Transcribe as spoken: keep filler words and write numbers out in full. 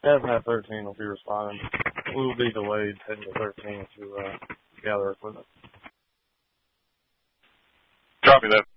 Hazmat thirteen will be responding. We will be delayed heading to thirteen to uh, gather equipment. Copy that.